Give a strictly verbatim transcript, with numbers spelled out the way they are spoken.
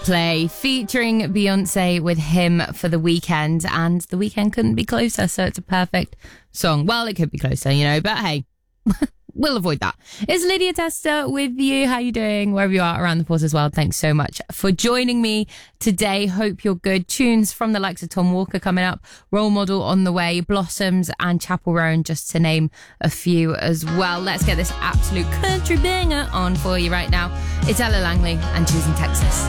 Play featuring Beyonce with Him for the Weekend, and the weekend couldn't be closer, so it's a perfect song. Well, it could be closer, you know, but hey, we'll avoid that. It's Lydia Tester with you. How you doing? Wherever you are around the Porters world, thanks so much for joining me today. Hope you're good. Tunes from the likes of Tom Walker coming up, Role Model on the way, Blossoms and Chapel Roan, just to name a few as well. Let's get this absolute country banger on for you right now. It's Ella Langley and Choosing Texas.